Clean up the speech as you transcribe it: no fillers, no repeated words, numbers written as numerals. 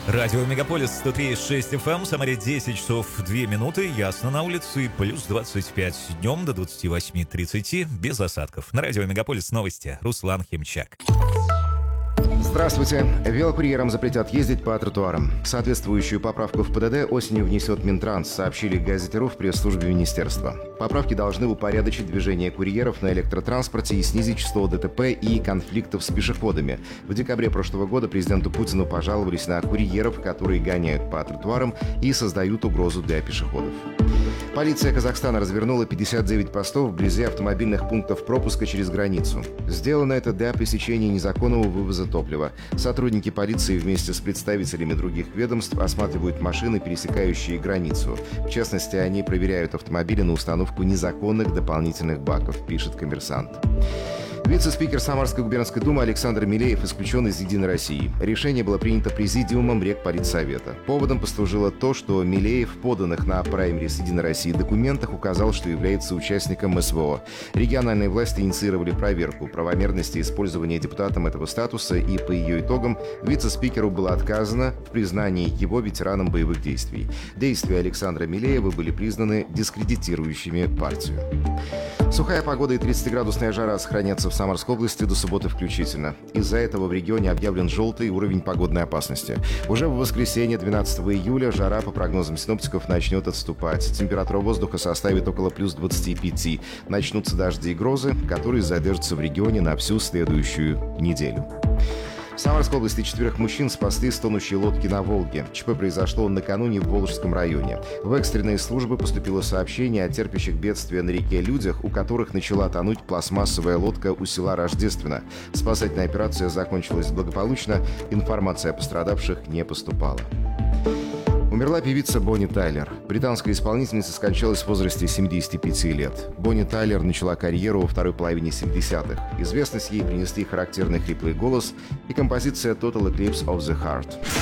Радио Мегаполис 103,6 FM, Самаре 10 часов 2 минуты, ясно на улице, плюс 25 днем до 28:30, без осадков. На Радио Мегаполис новости, Руслан Химчак. Здравствуйте. Велокурьерам запретят ездить по тротуарам. Соответствующую поправку в ПДД осенью внесет Минтранс, сообщили газете РУ в пресс-службе министерства. Поправки должны упорядочить движение курьеров на электротранспорте и снизить число ДТП и конфликтов с пешеходами. В декабре прошлого года президенту Путину пожаловались на курьеров, которые гоняют по тротуарам и создают угрозу для пешеходов. Полиция Казахстана развернула 59 постов вблизи автомобильных пунктов пропуска через границу. Сделано это для пресечения незаконного вывоза топлива. Сотрудники полиции вместе с представителями других ведомств осматривают машины, пересекающие границу. В частности, они проверяют автомобили на установку незаконных дополнительных баков, пишет «Коммерсант». Вице-спикер Самарской губернской думы Александр Милеев исключен из «Единой России». Решение было принято президиумом Рекполитсовета. Поводом послужило то, что Милеев в поданных на праймерис «Единой России» документах указал, что является участником СВО. Региональные власти инициировали проверку правомерности использования депутатом этого статуса, и по ее итогам вице-спикеру было отказано в признании его ветераном боевых действий. Действия Александра Милеева были признаны дискредитирующими партию. Сухая погода и 30-градусная жара сохранятся в Самарской области до субботы включительно. Из-за этого в регионе объявлен желтый уровень погодной опасности. Уже в воскресенье, 12 июля, жара, по прогнозам синоптиков, начнет отступать. Температура воздуха составит около плюс 25. Начнутся дожди и грозы, которые задержатся в регионе на всю следующую неделю. В Самарской области 4 мужчин спасли с тонущей лодки на Волге. ЧП произошло накануне в Волжском районе. В экстренные службы поступило сообщение о терпящих бедствия на реке людях, у которых начала тонуть пластмассовая лодка у села Рождественно. Спасательная операция закончилась благополучно, информация о пострадавших не поступала. Умерла певица Бонни Тайлер. Британская исполнительница скончалась в возрасте 75 лет. Бонни Тайлер начала карьеру во второй половине 70-х. Известность ей принесли характерный хриплый голос и композиция «Total Eclipse of the Heart».